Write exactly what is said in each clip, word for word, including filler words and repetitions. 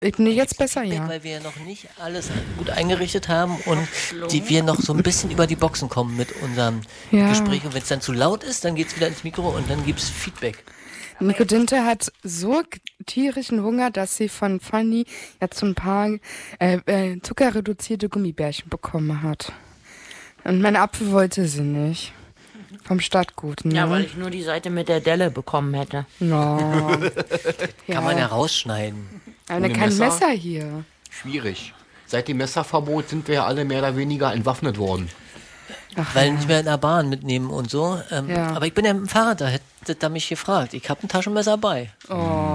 Ich bin jetzt besser, Feedback, ja. Weil wir ja noch nicht alles gut eingerichtet haben und die wir noch so ein bisschen über die Boxen kommen mit unserem Ja. Gespräch. Und wenn es dann zu laut ist, dann geht es wieder ins Mikro und dann gibt es Feedback. Nico Dinte hat so tierischen Hunger, dass sie von Fanny jetzt so ein paar äh, äh, zuckerreduzierte Gummibärchen bekommen hat. Und mein Apfel wollte sie nicht. Vom Stadtgut, ne? Ja, weil ich nur die Seite mit der Delle bekommen hätte. No. Ja. Kann man ja rausschneiden. Aber Ohne kein Messer? Messer hier. Schwierig. Seit dem Messerverbot sind wir ja alle mehr oder weniger entwaffnet worden. Ach, Weil ja. nicht mehr in der Bahn mitnehmen und so. Ähm, Ja. Aber ich bin ja mit dem Fahrrad, da hätte er mich gefragt. Ich habe ein Taschenmesser bei. Oh.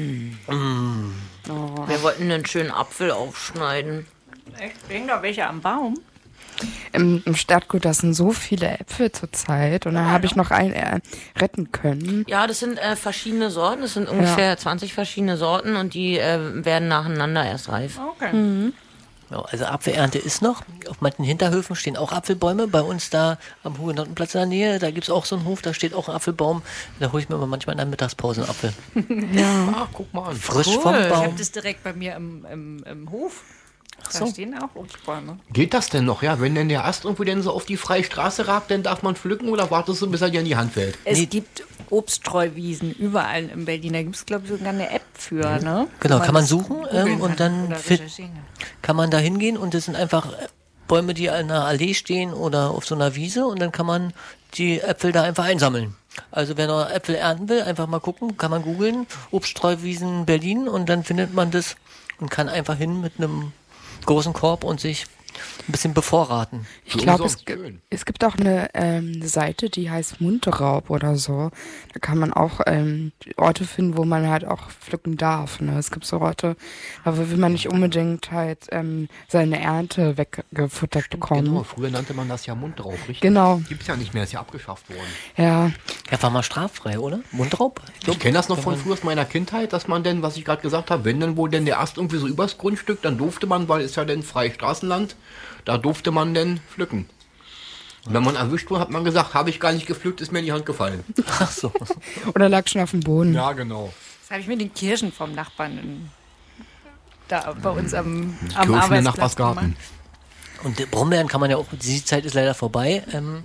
Wir wollten einen schönen Apfel aufschneiden. Echt? Hängen da welche am Baum? Im, Im Stadtgut, das sind so viele Äpfel zurzeit. Und dann habe ich noch einen äh, retten können. Ja, das sind äh, verschiedene Sorten. Das sind ungefähr zwanzig verschiedene Sorten und die äh, werden nacheinander erst reif. Okay. Ja, also Apfelernte ist noch. Auf manchen Hinterhöfen stehen auch Apfelbäume. Bei uns da am Hugenottenplatz in der Nähe, da gibt es auch so einen Hof, da steht auch ein Apfelbaum. Da hole ich mir immer manchmal in der Mittagspause einen Apfel. Ach, guck mal an. Frisch Cool. vom Ich habe Baum. das direkt bei mir im, im, im Hof. Da so. stehen auch Obstbäume. Geht das denn noch, ja? Wenn denn der Ast irgendwo denn so auf die freie Straße ragt, dann darf man pflücken oder wartest du, bis er dir in die Hand fällt? Es Nee. gibt Obststreuwiesen überall in Berlin. Da gibt es, glaube ich, sogar eine App für. Ne? Genau, Wo kann man das suchen, googeln ähm, und kann dann oder fit- recherchieren kann. Kann man da hingehen und das sind einfach äh, Bäume, die an einer Allee stehen oder auf so einer Wiese und dann kann man die Äpfel da einfach einsammeln. Also wer noch Äpfel ernten will, einfach mal gucken, kann man googeln, Obststreuwiesen Berlin und dann findet man das und kann einfach hin mit einem großen Korb und sich ein bisschen bevorraten. Ich So glaube, es, umsonst, gi- schön. es gibt auch eine ähm, Seite, die heißt Mundraub oder so. Da kann man auch ähm, Orte finden, wo man halt auch pflücken darf. Ne? Es gibt so Orte, aber will man nicht unbedingt halt ähm, seine Ernte weggefuttert bekommen. Genau, früher nannte man das ja Mundraub, richtig? Genau. Gibt's ja nicht mehr, ist ja abgeschafft worden. Ja, Ja, war mal straffrei, oder? Mundraub? Ich kenne das noch von früher aus meiner Kindheit, dass man denn, was ich gerade gesagt habe, wenn denn wohl denn der Ast irgendwie so übers Grundstück, dann durfte man, weil es ja denn freies Straßenland, da durfte man denn pflücken. Und wenn man erwischt wurde, hat man gesagt, habe ich gar nicht gepflückt, ist mir in die Hand gefallen. Ach so. oder lag schon auf dem Boden. Ja, genau. Das habe ich mit den Kirschen vom Nachbarn in, da bei uns am, am Kirschen im Arbeitsplatz Nachbarsgarten. gemacht. Und die Brombeeren kann man ja auch, die Zeit ist leider vorbei. Ähm,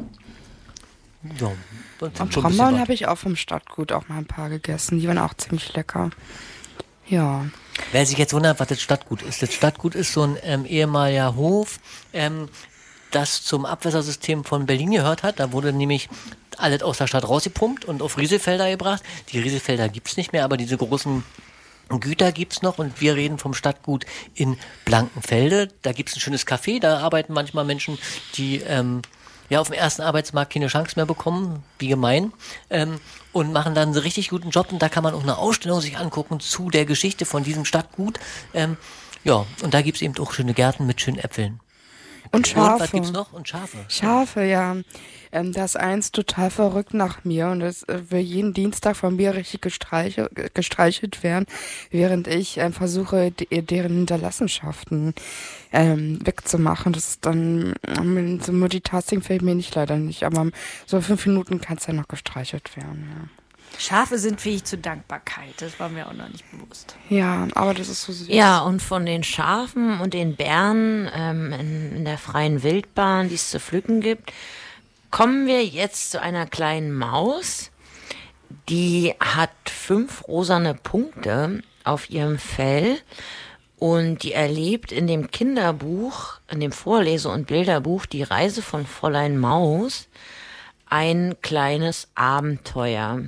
ja, das sind Und schon ein bisschen Brombeeren was. habe ich auch vom Stadtgut auch mal ein paar gegessen. Die waren auch ziemlich lecker. Ja. Wer sich jetzt wundert, was das Stadtgut ist. Das Stadtgut ist so ein ähm, ehemaliger Hof, ähm, das zum Abwässersystem von Berlin gehört hat. Da wurde nämlich alles aus der Stadt rausgepumpt und auf Rieselfelder gebracht. Die Rieselfelder gibt's nicht mehr, aber diese großen Güter gibt's noch und wir reden vom Stadtgut in Blankenfelde. Da gibt's ein schönes Café, da arbeiten manchmal Menschen, die ähm, ja auf dem ersten Arbeitsmarkt keine Chance mehr bekommen, wie gemein, ähm, und machen dann einen richtig guten Job und da kann man auch eine Ausstellung sich angucken zu der Geschichte von diesem Stadtgut. Ähm, ja, und da gibt's eben auch schöne Gärten mit schönen Äpfeln. Und Schafe. Und was gibt's noch? Und Schafe. Schafe, ja. Ähm, da ist eins total verrückt nach mir und das äh, will jeden Dienstag von mir richtig gestreichelt, gestreichelt werden, während ich äh, versuche, de deren Hinterlassenschaften ähm, wegzumachen. Das ist dann, ähm, so Multitasking fällt mir nicht leider nicht, aber so fünf Minuten kann es ja noch gestreichelt werden, Schafe sind fähig zur Dankbarkeit. Das war mir auch noch nicht bewusst. ja. Ja, aber das ist so süß. Ja, und von den Schafen und den Bären ähm, in, in der freien Wildbahn, die es zu pflücken gibt, kommen wir jetzt zu einer kleinen Maus, die hat fünf rosane Punkte auf ihrem Fell und die erlebt in dem Kinderbuch, in dem Vorlese- und Bilderbuch Die Reise von Fräulein Maus ein kleines Abenteuer.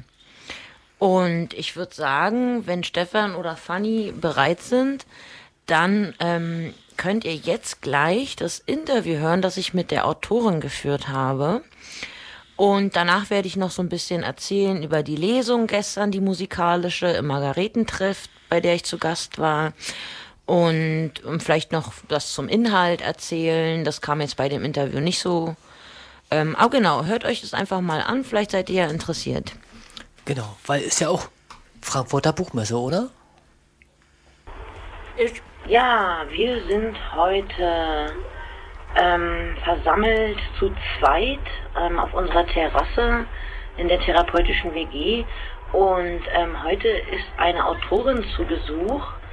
Und ich würde sagen, wenn Stefan oder Fanny bereit sind, dann ähm, könnt ihr jetzt gleich das Interview hören, das ich mit der Autorin geführt habe. Und danach werde ich noch so ein bisschen erzählen über die Lesung gestern, die musikalische im Margaretentreff, bei der ich zu Gast war. Und, und vielleicht noch das zum Inhalt erzählen. Das kam jetzt bei dem Interview nicht so. Ähm, aber genau, hört euch das einfach mal an, vielleicht seid ihr ja interessiert. Genau, weil ist ja auch Frankfurter Buchmesse, oder? Ja, wir sind heute ähm, versammelt zu zweit ähm, auf unserer Terrasse in der therapeutischen W G und ähm, heute ist eine Autorin zu Besuch,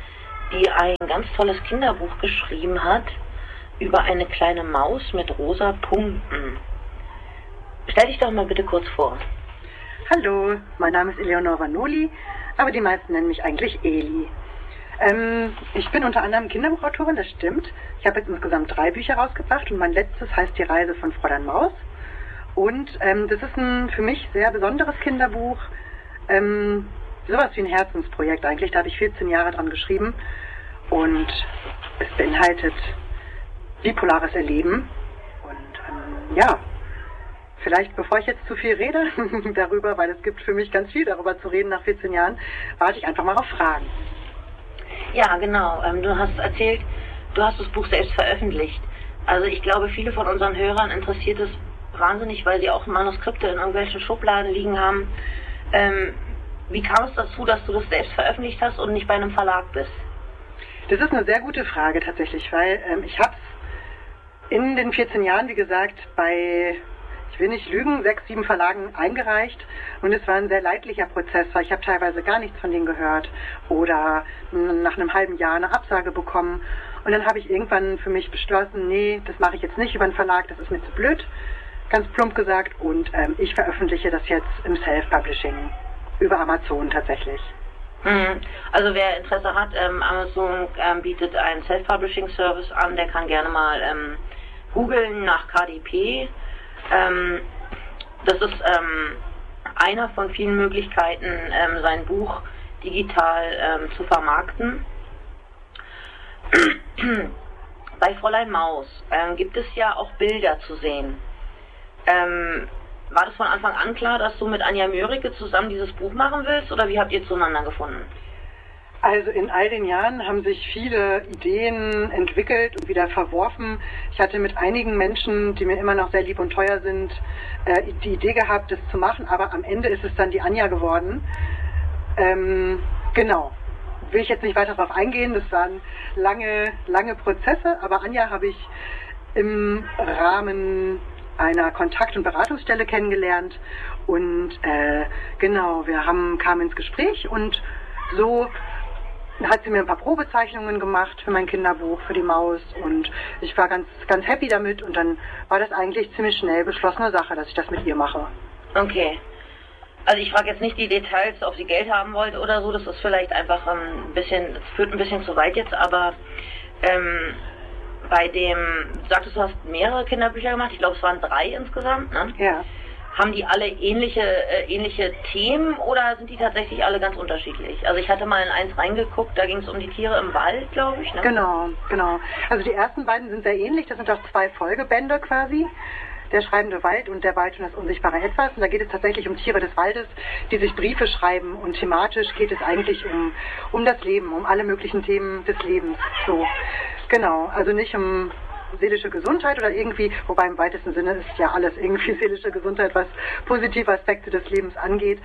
die ein ganz tolles Kinderbuch geschrieben hat über eine kleine Maus mit rosa Punkten. Stell dich doch mal bitte kurz vor. Hallo, mein Name ist Eleonore Vanoli, aber die meisten nennen mich eigentlich Eli. Ähm, ich bin unter anderem Kinderbuchautorin, das stimmt. Ich habe jetzt insgesamt drei Bücher rausgebracht und mein letztes heißt Die Reise von Fräulein Maus. Und ähm, das ist ein für mich sehr besonderes Kinderbuch, ähm, sowas wie ein Herzensprojekt eigentlich. Da habe ich vierzehn Jahre dran geschrieben und es beinhaltet bipolares Erleben. Und ähm, ja, vielleicht bevor ich jetzt zu viel rede darüber, weil es gibt für mich ganz viel darüber zu reden nach vierzehn Jahren, warte ich einfach mal auf Fragen. Ja, genau. Ähm, du hast erzählt, du hast das Buch selbst veröffentlicht. Also ich glaube, viele von unseren Hörern interessiert es wahnsinnig, weil sie auch Manuskripte in irgendwelchen Schubladen liegen haben. Ähm, wie kam es dazu, dass du das selbst veröffentlicht hast und nicht bei einem Verlag bist? Das ist eine sehr gute Frage tatsächlich, weil ähm, ich habe es in den vierzehn Jahren, wie gesagt, bei, ich will nicht lügen, sechs, sieben Verlagen eingereicht und es war ein sehr leidlicher Prozess, weil ich habe teilweise gar nichts von denen gehört oder nach einem halben Jahr eine Absage bekommen und dann habe ich irgendwann für mich beschlossen, nee, das mache ich jetzt nicht über einen Verlag, das ist mir zu blöd, ganz plump gesagt, und ähm, ich veröffentliche das jetzt im Self-Publishing über Amazon tatsächlich. Mhm. Also wer Interesse hat, ähm, Amazon ähm, bietet einen Self-Publishing-Service an, der kann gerne mal ähm, googeln nach K D P. Ähm, das ist ähm, einer von vielen Möglichkeiten, ähm, sein Buch digital ähm, zu vermarkten. Bei Fräulein Maus ähm, gibt es ja auch Bilder zu sehen. Ähm, war das von Anfang an klar, dass du mit Anja Mörike zusammen dieses Buch machen willst, oder wie habt ihr zueinander gefunden? Also in all den Jahren haben sich viele Ideen entwickelt und wieder verworfen. Ich hatte mit einigen Menschen, die mir immer noch sehr lieb und teuer sind, äh, die Idee gehabt, das zu machen, aber am Ende ist es dann die Anja geworden. Ähm, genau. Will ich jetzt nicht weiter darauf eingehen, das waren lange, lange Prozesse, aber Anja habe ich im Rahmen einer Kontakt- und Beratungsstelle kennengelernt und äh, genau, wir haben, kamen ins Gespräch und so hat sie mir ein paar Probezeichnungen gemacht für mein Kinderbuch, für die Maus und ich war ganz, ganz happy damit und dann war das eigentlich ziemlich schnell beschlossene Sache, dass ich das mit ihr mache. Okay. Also ich frage jetzt nicht die Details, ob sie Geld haben wollte oder so, das ist vielleicht einfach ein bisschen, das führt ein bisschen zu weit jetzt, aber ähm, bei dem, du sagtest, du hast mehrere Kinderbücher gemacht, ich glaube es waren drei insgesamt, ne? Ja. Haben die alle ähnliche, äh, ähnliche Themen oder sind die tatsächlich alle ganz unterschiedlich? Also ich hatte mal in eins reingeguckt, da ging es um die Tiere im Wald, glaube ich, ne? Genau, genau. Also die ersten beiden sind sehr ähnlich, das sind auch zwei Folgebände quasi. Der schreibende Wald und der Wald und das unsichtbare Etwas. Und da geht es tatsächlich um Tiere des Waldes, die sich Briefe schreiben. Und thematisch geht es eigentlich um, um das Leben, um alle möglichen Themen des Lebens. So, genau. Also nicht um seelische Gesundheit oder irgendwie, wobei im weitesten Sinne ist ja alles irgendwie seelische Gesundheit, was positive Aspekte des Lebens angeht.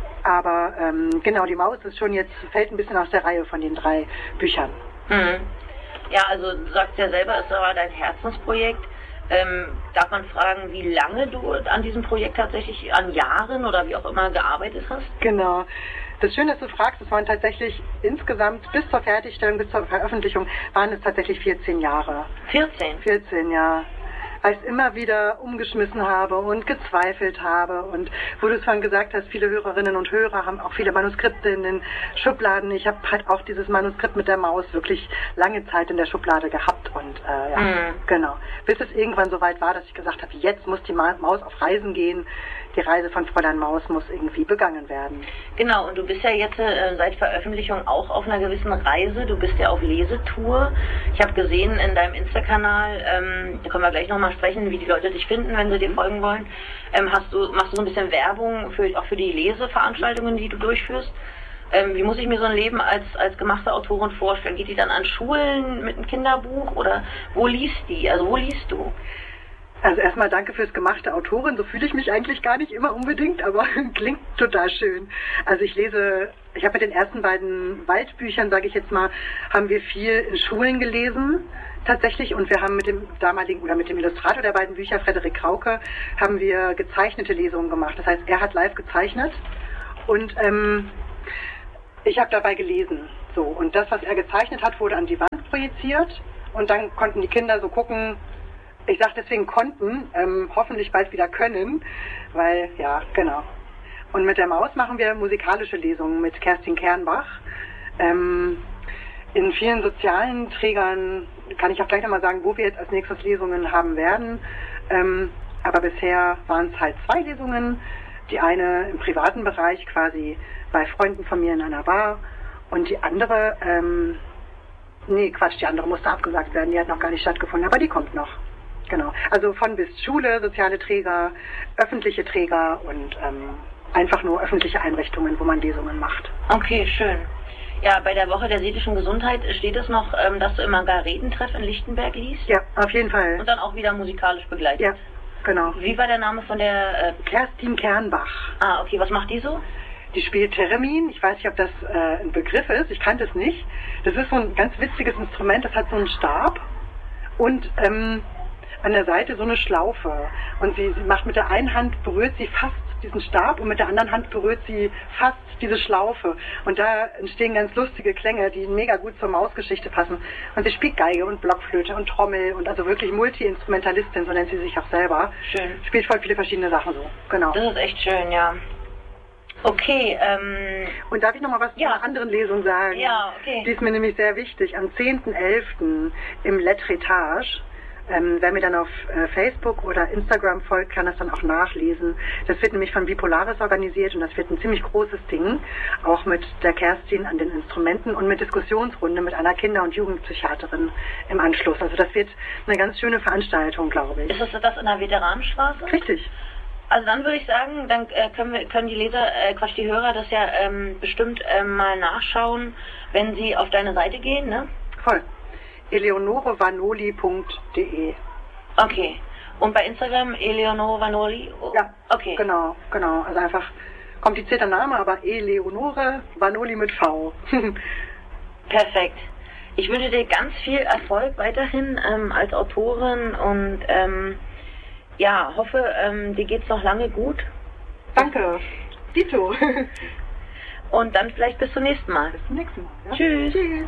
Aber ähm, genau, die Maus ist schon jetzt, fällt ein bisschen aus der Reihe von den drei Büchern. Mhm. Ja, also du sagst ja selber, es war dein Herzensprojekt. Ähm, darf man fragen, wie lange du an diesem Projekt tatsächlich, an Jahren oder wie auch immer gearbeitet hast? Genau. Das Schöne, dass du fragst, es waren tatsächlich insgesamt bis zur Fertigstellung, bis zur Veröffentlichung, waren es tatsächlich vierzehn Jahre. vierzehn? vierzehn, ja. Weil ich es immer wieder umgeschmissen habe und gezweifelt habe. Und wo du es vorhin gesagt hast, viele Hörerinnen und Hörer haben auch viele Manuskripte in den Schubladen. Ich habe halt auch dieses Manuskript mit der Maus wirklich lange Zeit in der Schublade gehabt. Und äh, ja, mhm. genau. Bis es irgendwann so weit war, dass ich gesagt habe, jetzt muss die Maus auf Reisen gehen. Die Reise von Fräulein Maus muss irgendwie begangen werden. Genau, und du bist ja jetzt äh, seit Veröffentlichung auch auf einer gewissen Reise. Du bist ja auf Lesetour. Ich habe gesehen in deinem Insta-Kanal, ähm, da können wir gleich nochmal sprechen, wie die Leute dich finden, wenn sie dir folgen wollen. Ähm, hast du, machst du so ein bisschen Werbung für, auch für die Leseveranstaltungen, die du durchführst? Ähm, wie muss ich mir so ein Leben als, als gemachte Autorin vorstellen? Geht die dann an Schulen mit einem Kinderbuch oder wo liest die? Also wo liest du? Also erstmal danke fürs gemachte Autorin, so fühle ich mich eigentlich gar nicht immer unbedingt, aber klingt total schön. Also ich lese, ich habe mit den ersten beiden Waldbüchern, sage ich jetzt mal, haben wir viel in Schulen gelesen tatsächlich und wir haben mit dem damaligen oder mit dem Illustrator der beiden Bücher, Frederik Krauke, haben wir gezeichnete Lesungen gemacht. Das heißt, er hat live gezeichnet und ähm, ich habe dabei gelesen. So, und das, was er gezeichnet hat, wurde an die Wand projiziert und dann konnten die Kinder so gucken, ich sage deswegen konnten, ähm, hoffentlich bald wieder können, weil, ja, genau. Und mit der Maus machen wir musikalische Lesungen mit Kerstin Kernbach. Ähm, in vielen sozialen Trägern kann ich auch gleich nochmal sagen, wo wir jetzt als nächstes Lesungen haben werden. Ähm, aber bisher waren es halt zwei Lesungen. Die eine im privaten Bereich quasi bei Freunden von mir in einer Bar und die andere, ähm, nee, Quatsch, die andere musste abgesagt werden, die hat noch gar nicht stattgefunden, aber die kommt noch. Genau. Also von bis Schule, soziale Träger, öffentliche Träger und ähm, einfach nur öffentliche Einrichtungen, wo man Lesungen macht. Okay, schön. Ja, bei der Woche der seelischen Gesundheit steht es noch, ähm, dass du im Margaretentreff in Lichtenberg liest? Ja, auf jeden Fall. Und dann auch wieder musikalisch begleitet? Ja, genau. Wie war der Name von der... Äh Kerstin Kernbach. Ah, okay. Was macht die so? Die spielt Theremin. Ich weiß nicht, ob das äh, ein Begriff ist. Ich kannte es nicht. Das ist so ein ganz witziges Instrument. Das hat so einen Stab und ähm, an der Seite so eine Schlaufe. Und sie, sie macht mit der einen Hand, berührt sie fast diesen Stab und mit der anderen Hand berührt sie fast diese Schlaufe. Und da entstehen ganz lustige Klänge, die mega gut zur Mausgeschichte passen. Und sie spielt Geige und Blockflöte und Trommel und also wirklich Multi-Instrumentalistin, so nennt sie sich auch selber. Schön. Spielt voll viele verschiedene Sachen so. Genau. Das ist echt schön, ja. Okay, ähm... Und darf ich noch mal was ja. zu einer anderen Lesung sagen? Ja, okay. Die ist mir nämlich sehr wichtig. Am zehnten elften im Letretage. Ähm, wer mir dann auf äh, Facebook oder Instagram folgt, kann das dann auch nachlesen. Das wird nämlich von Bipolaris organisiert und das wird ein ziemlich großes Ding, auch mit der Kerstin an den Instrumenten und mit Diskussionsrunde mit einer Kinder- und Jugendpsychiaterin im Anschluss. Also das wird eine ganz schöne Veranstaltung, glaube ich. Ist das das in der Veteranenstraße? Richtig. Also dann würde ich sagen, dann äh, können wir können die Leser, äh, Quatsch, die Hörer das ja ähm, bestimmt ähm, mal nachschauen, wenn sie auf deine Seite gehen, ne? Voll. eleonore vanoli punkt de. Okay. Und bei Instagram Eleonore Vanoli? Oh. Ja, okay. Genau, genau. Also einfach komplizierter Name, aber Eleonore Vanoli mit V. Perfekt. Ich wünsche dir ganz viel Erfolg weiterhin ähm, als Autorin und ähm, ja, hoffe, ähm, dir geht's noch lange gut. Danke. Dito. Und dann vielleicht bis zum nächsten Mal. Bis zum nächsten Mal. Ja? Tschüss. Tschüss.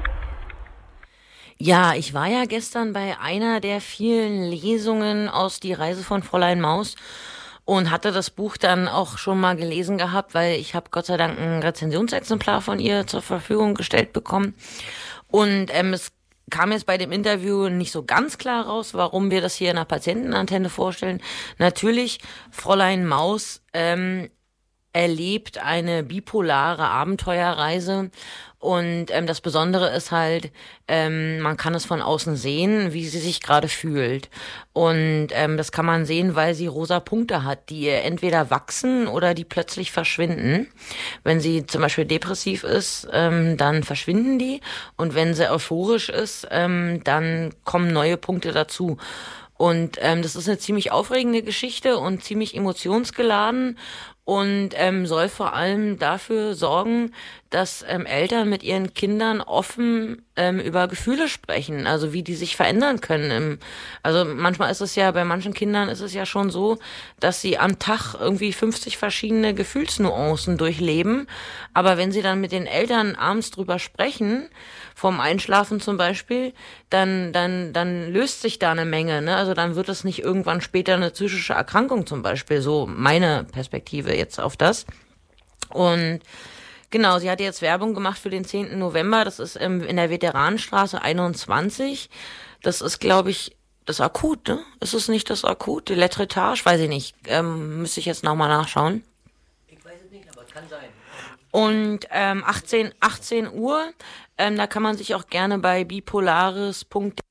Ja, ich war ja gestern bei einer der vielen Lesungen aus Die Reise von Fräulein Maus und hatte das Buch dann auch schon mal gelesen gehabt, weil ich habe Gott sei Dank ein Rezensionsexemplar von ihr zur Verfügung gestellt bekommen. Und ähm, es kam jetzt bei dem Interview nicht so ganz klar raus, warum wir das hier in der Patientenantenne vorstellen. Natürlich, Fräulein Maus ähm, erlebt eine bipolare Abenteuerreise und ähm, das Besondere ist halt, ähm, man kann es von außen sehen, wie sie sich gerade fühlt und ähm, das kann man sehen, weil sie rosa Punkte hat, die ihr entweder wachsen oder die plötzlich verschwinden. Wenn sie zum Beispiel depressiv ist, ähm, dann verschwinden die und wenn sie euphorisch ist, ähm, dann kommen neue Punkte dazu. Und ähm, das ist eine ziemlich aufregende Geschichte und ziemlich emotionsgeladen und ähm, soll vor allem dafür sorgen, dass ähm, Eltern mit ihren Kindern offen ähm, über Gefühle sprechen, also wie die sich verändern können. Im, also manchmal ist es ja, bei manchen Kindern ist es ja schon so, dass sie am Tag irgendwie fünfzig verschiedene Gefühlsnuancen durchleben, aber wenn sie dann mit den Eltern abends drüber sprechen, vorm Einschlafen zum Beispiel, dann dann dann löst sich da eine Menge, ne? Also dann wird es nicht irgendwann später eine psychische Erkrankung zum Beispiel, so meine Perspektive jetzt auf das. Und genau, sie hat jetzt Werbung gemacht für den zehnten November, das ist im, in der Veteranenstraße einundzwanzig. Das ist, glaube ich, das Akut, ne? Ist es nicht das Akut? Die Letretage? Weiß ich nicht. Ähm, müsste ich jetzt nochmal nachschauen. Ich weiß es nicht, aber kann sein. Und ähm, achtzehn, achtzehn Uhr, ähm, da kann man sich auch gerne bei bipolaris punkt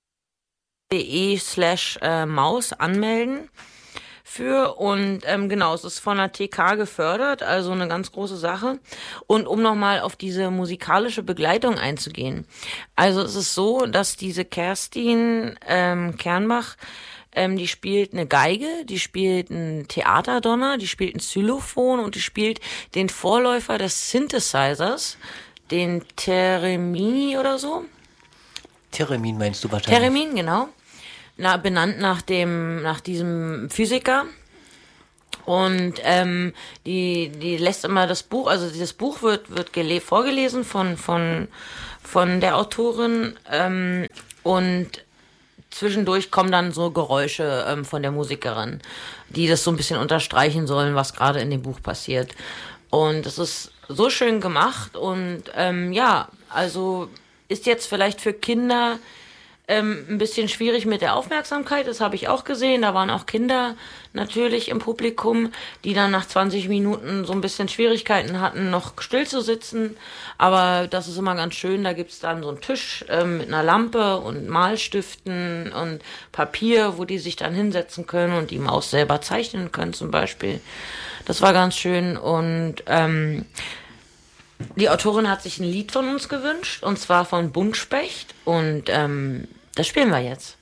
de slash Maus anmelden für und ähm, genau, es ist von der T K gefördert, also eine ganz große Sache. Und um nochmal auf diese musikalische Begleitung einzugehen, also es ist so, dass diese Kerstin ähm, Kernbach, ähm, die spielt eine Geige, die spielt ein Theaterdonner, die spielt ein Xylophon und die spielt den Vorläufer des Synthesizers, den Theremin oder so. Theremin meinst du wahrscheinlich? Theremin, genau. Na, benannt nach dem, nach diesem Physiker. Und ähm, die, die lässt immer das Buch, also dieses Buch wird wird gele- vorgelesen von von von der Autorin ähm, und zwischendurch kommen dann so Geräusche ähm, von der Musikerin, die das so ein bisschen unterstreichen sollen, was gerade in dem Buch passiert. Und es ist so schön gemacht und ähm, ja, also ist jetzt vielleicht für Kinder ähm, ein bisschen schwierig mit der Aufmerksamkeit, das habe ich auch gesehen, da waren auch Kinder natürlich im Publikum, die dann nach zwanzig Minuten so ein bisschen Schwierigkeiten hatten, noch still zu sitzen, aber das ist immer ganz schön, da gibt's dann so einen Tisch ähm, mit einer Lampe und Malstiften und Papier, wo die sich dann hinsetzen können und die Maus selber zeichnen können zum Beispiel. Das war ganz schön und ähm, die Autorin hat sich ein Lied von uns gewünscht und zwar von Buntspecht und ähm, das spielen wir jetzt.